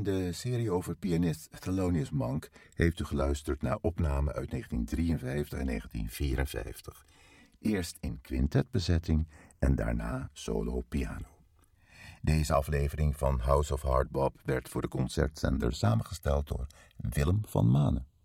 de serie over pianist Thelonious Monk heeft u geluisterd naar opnamen uit 1953 en 1954. Eerst in quintetbezetting en daarna solo piano. Deze aflevering van House of Hardbop werd voor de concertzender samengesteld door Willem van Manen.